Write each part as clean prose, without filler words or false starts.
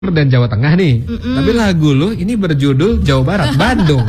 dan Jawa Tengah nih. Tapi lagu lu ini berjudul Jawa Barat, Bandung.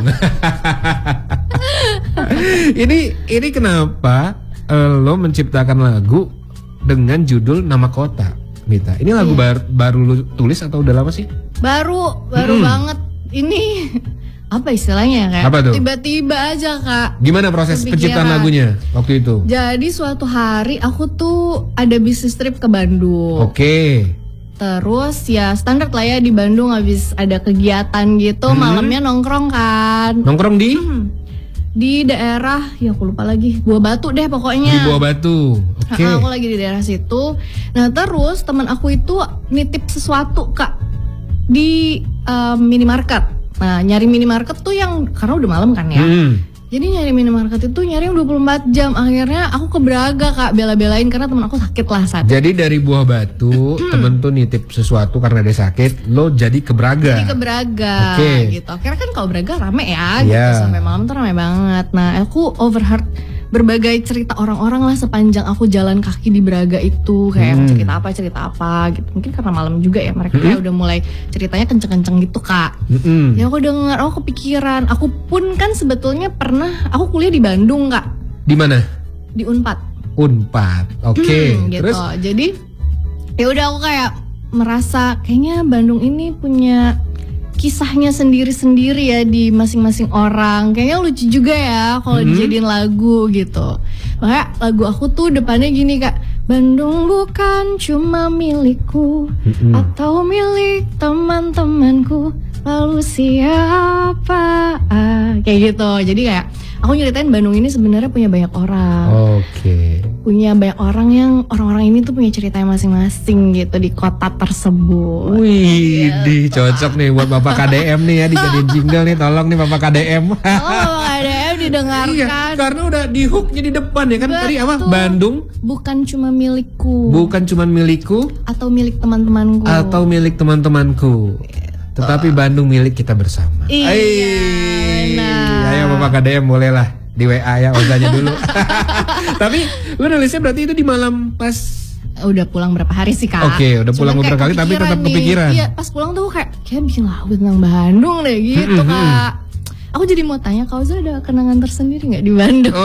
Ini kenapa lo menciptakan lagu dengan judul nama kota, Mita? Ini lagu baru lu tulis atau udah lama sih? Baru banget. Ini apa istilahnya kayak? Apa tuh? Tiba-tiba aja Kak. Gimana proses penciptaan lagunya waktu itu? Jadi suatu hari aku tuh ada bisnis trip ke Bandung. Oke. Terus ya standar lah ya di Bandung habis ada kegiatan gitu, malamnya nongkrong kan. Nongkrong di? Di daerah, ya aku lupa lagi, Buah Batu deh pokoknya. Di Buah Batu, oke. Aku lagi di daerah situ. Nah terus teman aku itu nitip sesuatu Kak di minimarket. Nah nyari minimarket tuh yang, karena udah malam kan ya. Jadi nyari minimarket itu nyari yang 24 jam. Akhirnya aku ke Braga Kak, bela-belain karena teman aku sakit lah saat. Jadi dari Buah Batu temen tuh nitip sesuatu karena dia sakit, lo jadi ke Braga. Jadi ke Braga gitu. Akhirnya kan kalau Braga rame ya gitu, sampai malam tuh rame banget. Nah aku overheard berbagai cerita orang-orang lah sepanjang aku jalan kaki di Braga itu. Kayak cerita apa gitu. Mungkin karena malam juga ya, mereka kayak udah mulai ceritanya kenceng-kenceng gitu Kak. Ya aku denger, aku kepikiran. Aku pun kan sebetulnya aku kuliah di Bandung Kak. Di mana? Di Unpad. Oke. Gitu. Terus? Jadi ya udah aku kayak merasa kayaknya Bandung ini punya kisahnya sendiri-sendiri ya di masing-masing orang. Kayaknya lucu juga ya kalau dijadiin lagu gitu. Makanya lagu aku tuh depannya gini Kak. Bandung bukan cuma milikku atau milik teman-temanku, lalu siapa? Kayak gitu. Jadi kayak aku nyeritain Bandung ini sebenarnya punya banyak orang. Oke. Punya banyak orang yang orang-orang ini tuh punya ceritanya masing-masing gitu di kota tersebut. Wih, cocok nih buat Bapak KDM nih ya, dijadiin jingle nih, tolong nih Bapak KDM. Bapak KDM didengarkan. Iya, karena udah di hooknya di depan ya kan. Tadi apa? Bandung bukan cuma milikku. Bukan cuma milikku atau milik teman-temanku. Atau milik teman-temanku. Tetapi Bandung milik kita bersama. Iya. Nah. Ayo Bapak KDM bolehlah di WA ya, Ozanya dulu. Tapi lu nulisnya berarti itu di malam pas udah pulang berapa hari sih Kak? Oke, udah pulang beberapa kali tapi tetap kepikiran. Iya, pas pulang tuh kayak bikin lagu tentang Bandung deh gitu Kak. Aku jadi mau tanya, Kak Oza ada kenangan tersendiri nggak di Bandung?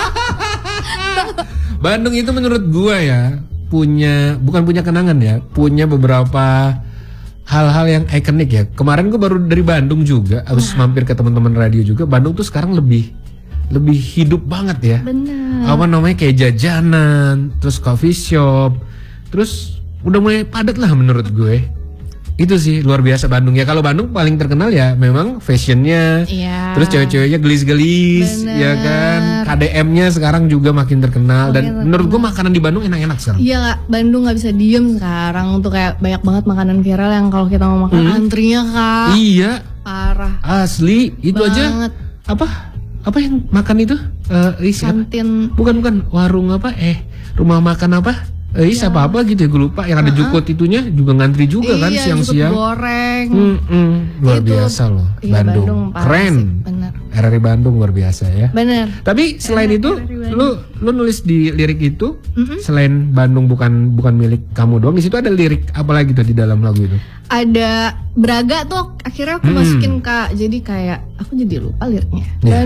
Bandung itu menurut gua ya bukan punya kenangan ya, punya beberapa hal-hal yang ikonik ya. Kemarin gua baru dari Bandung juga, habis mampir ke teman-teman radio juga. Bandung tuh sekarang lebih hidup banget ya. Bener. Apa namanya, kayak jajanan, terus coffee shop, terus udah mulai padat lah menurut gue. Itu sih luar biasa Bandung ya. Kalau Bandung paling terkenal ya memang fashionnya, terus cewek-ceweknya gelis-gelis, ya kan. KDM-nya sekarang juga makin terkenal dan menurut gue makanan di Bandung enak-enak sekarang. Iya Kak, Bandung nggak bisa diem sekarang untuk kayak banyak banget makanan viral yang kalau kita mau makan antrinya Kak. Iya. Parah. Asli itu banget. Aja. Apa yang makan itu? Kantin. Bukan warung apa? Rumah makan apa? Apa gitu ya, gue lupa. Yang ada jukut itunya juga ngantri juga kan siang-siang. Jukut goreng. Luar biasa loh. Iya, Bandung keren. Bener. RRI Bandung luar biasa ya. Bener. Tapi selain itu, lu nulis di lirik itu selain Bandung bukan milik kamu doang, di situ ada lirik apa lagi tuh di dalam lagu itu? Ada Braga tuh akhirnya aku masukin Kak. Jadi kayak aku jadi lupa liriknya.